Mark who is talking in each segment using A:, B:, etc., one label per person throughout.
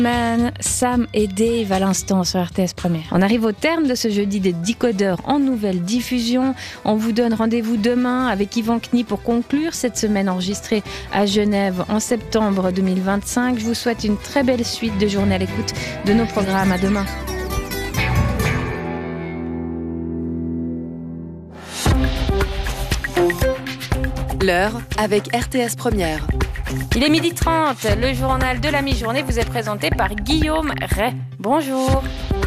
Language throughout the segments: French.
A: Man, Sam et Dave à l'instant sur RTS Première. On arrive au terme de ce jeudi des Décodeurs en nouvelle diffusion. On vous donne rendez-vous demain avec Yvan Knie pour conclure cette semaine enregistrée à Genève en septembre 2025. Je vous souhaite une très belle suite de journée à l'écoute de nos programmes. À demain.
B: L'heure avec RTS Première.
A: Il est 12h30, le journal de la mi-journée vous est présenté par Guillaume Ray. Bonjour.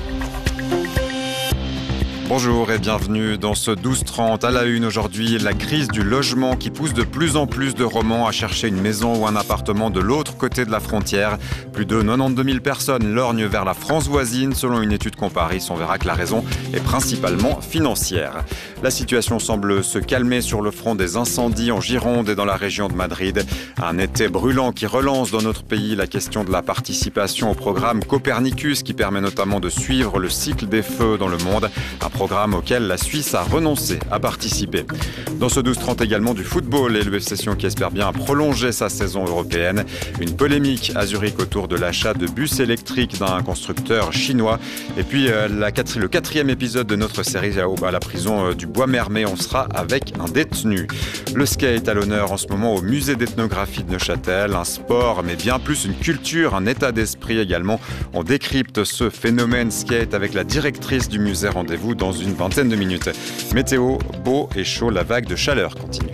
C: Bonjour et bienvenue dans ce 12h30. À la une aujourd'hui, la crise du logement qui pousse de plus en plus de Romans à chercher une maison ou un appartement de l'autre côté de la frontière. Plus de 92 000 personnes lorgnent vers la France voisine. Selon une étude Comparis, on verra que la raison est principalement financière. La situation semble se calmer sur le front des incendies en Gironde et dans la région de Madrid. Un été brûlant qui relance dans notre pays la question de la participation au programme Copernicus qui permet notamment de suivre le cycle des feux dans le monde. Un programme auquel la Suisse a renoncé à participer. Dans ce 12-30 également du football et le FC Sion qui espère bien prolonger sa saison européenne. Une polémique à Zurich autour de l'achat de bus électriques d'un constructeur chinois. Et puis le quatrième épisode de notre série à la prison du Bois-Mermet. On sera avec un détenu. Le skate à l'honneur en ce moment au musée d'ethnographie de Neuchâtel. Un sport mais bien plus une culture, un état d'esprit également. On décrypte ce phénomène skate avec la directrice du musée. Rendez-vous dans une vingtaine de minutes. Météo, beau et chaud, la vague de chaleur continue.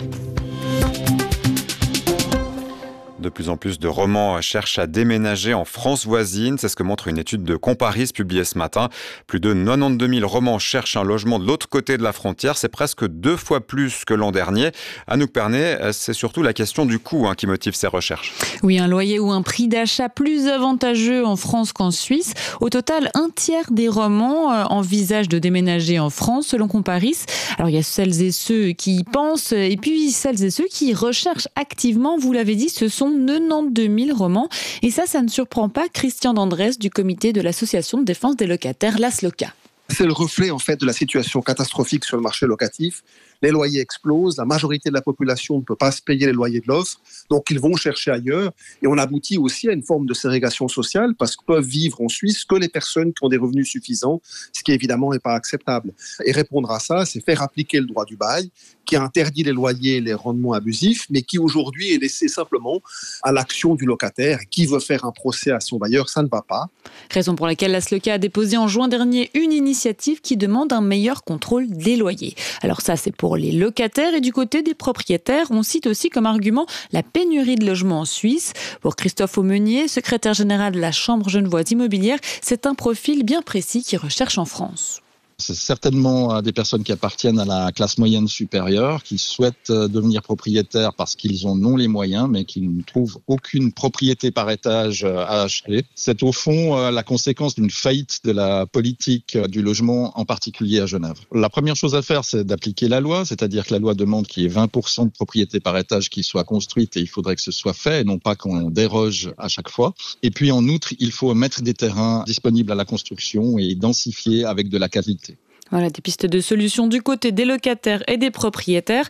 C: De plus en plus de Romans cherchent à déménager en France voisine. C'est ce que montre une étude de Comparis publiée ce matin. Plus de 92 000 Romans cherchent un logement de l'autre côté de la frontière. C'est presque 2 fois plus que l'an dernier. Anouk Pernet, c'est surtout la question du coût qui motive ces recherches.
D: Oui, un loyer ou un prix d'achat plus avantageux en France qu'en Suisse. Au total, un tiers des Romans envisagent de déménager en France, selon Comparis. Alors, il y a celles et ceux qui y pensent, et puis celles et ceux qui recherchent activement. Vous l'avez dit, ce sont 92 000 Romans. Et ça ne surprend pas Christian D'Andrés du comité de l'association de défense des locataires, l'ASLOCA.
E: C'est le reflet en fait de la situation catastrophique sur le marché locatif. Les loyers explosent, la majorité de la population ne peut pas se payer les loyers de l'offre, donc ils vont chercher ailleurs. Et on aboutit aussi à une forme de ségrégation sociale parce que peuvent vivre en Suisse que les personnes qui ont des revenus suffisants, ce qui évidemment n'est pas acceptable. Et répondre à ça, c'est faire appliquer le droit du bail, qui interdit les loyers et les rendements abusifs, mais qui aujourd'hui est laissé simplement à l'action du locataire. Qui veut faire un procès à son bailleur, ça ne va pas.
D: Raison pour laquelle l'ASLOCA a déposé en juin dernier une initiative qui demande un meilleur contrôle des loyers. Alors ça, c'est pour les locataires, et du côté des propriétaires, on cite aussi comme argument la pénurie de logements en Suisse. Pour Christophe Aumenier, secrétaire général de la Chambre genevoise immobilière, c'est un profil bien précis qui recherche en France.
F: C'est certainement des personnes qui appartiennent à la classe moyenne supérieure, qui souhaitent devenir propriétaires parce qu'ils en ont les moyens, mais qui ne trouvent aucune propriété par étage à acheter. C'est au fond la conséquence d'une faillite de la politique du logement, en particulier à Genève. La première chose à faire, c'est d'appliquer la loi, c'est-à-dire que la loi demande qu'il y ait 20% de propriétés par étage qui soient construites, et il faudrait que ce soit fait, et non pas qu'on déroge à chaque fois. Et puis en outre, il faut mettre des terrains disponibles à la construction et densifier avec de la qualité.
D: Voilà, des pistes de solutions du côté des locataires et des propriétaires.